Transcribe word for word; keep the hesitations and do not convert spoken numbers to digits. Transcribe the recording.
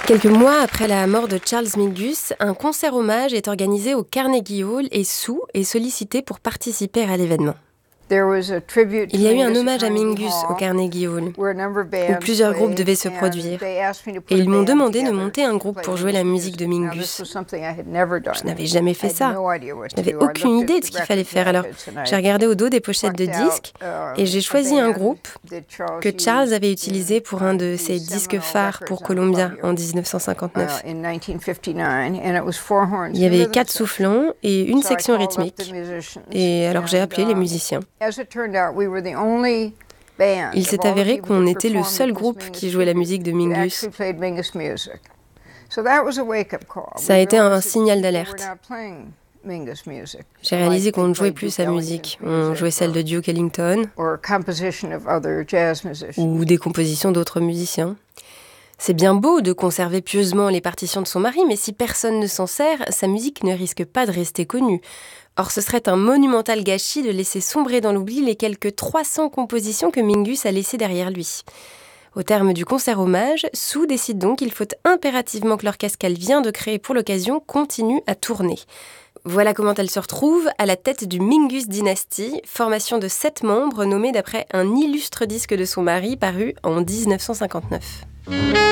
Quelques mois après la mort de Charles Mingus, un concert hommage est organisé au Carnegie Hall et Sue est sollicité pour participer à l'événement. Il y a eu un hommage à Mingus au Carnegie Hall, où plusieurs groupes devaient se produire. Et ils m'ont demandé de monter un groupe pour jouer la musique de Mingus. Je n'avais jamais fait ça. Je n'avais aucune idée de ce qu'il fallait faire. Alors, j'ai regardé au dos des pochettes de disques et j'ai choisi un groupe que Charles avait utilisé pour un de ses disques phares pour Columbia en dix-neuf cent cinquante-neuf. Il y avait quatre soufflants et une section rythmique. Et alors j'ai appelé les musiciens. Il s'est avéré qu'on était le seul groupe qui jouait la musique de Mingus. Ça a été un signal d'alerte. J'ai réalisé qu'on ne jouait plus sa musique. On jouait celle de Duke Ellington ou des compositions d'autres musiciens. C'est bien beau de conserver pieusement les partitions de son mari, mais si personne ne s'en sert, sa musique ne risque pas de rester connue. Or, ce serait un monumental gâchis de laisser sombrer dans l'oubli les quelques trois cents compositions que Mingus a laissées derrière lui. Au terme du concert hommage, Sue décide donc qu'il faut impérativement que l'orchestre qu'elle vient de créer pour l'occasion continue à tourner. Voilà comment elle se retrouve à la tête du Mingus Dynasty, formation de sept membres nommés d'après un illustre disque de son mari paru en dix-neuf cent cinquante-neuf.